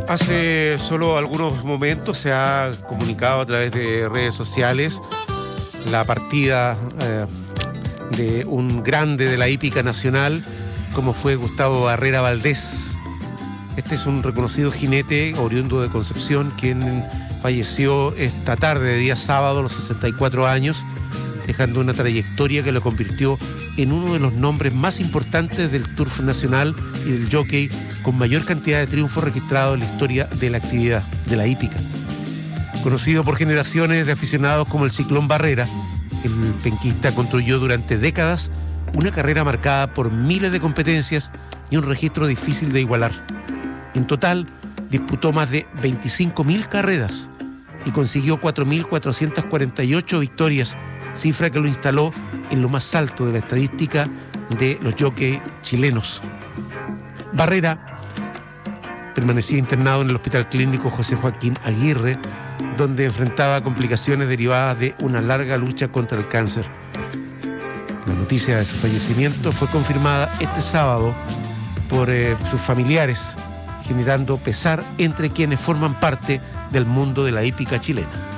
Hace solo algunos momentos se ha comunicado a través de redes sociales la partida de un grande de la hípica nacional como fue Gustavo Barrera Valdés. Este es un reconocido jinete oriundo de Concepción, quien falleció esta tarde de día sábado a los 64 años, dejando una trayectoria que lo convirtió en uno de los nombres más importantes del turf nacional y del jockey con mayor cantidad de triunfos registrados en la historia de la actividad de la hípica. Conocido por generaciones de aficionados como el Ciclón Barrera, el penquista construyó durante décadas una carrera marcada por miles de competencias y un registro difícil de igualar. En total, disputó más de 25.000 carreras y consiguió 4.448 victorias, cifra que lo instaló en lo más alto de la estadística de los jockeys chilenos. Barrera permanecía internado en el Hospital Clínico José Joaquín Aguirre, donde enfrentaba complicaciones derivadas de una larga lucha contra el cáncer. La noticia de su fallecimiento fue confirmada este sábado por sus familiares, generando pesar entre quienes forman parte del mundo de la hípica chilena.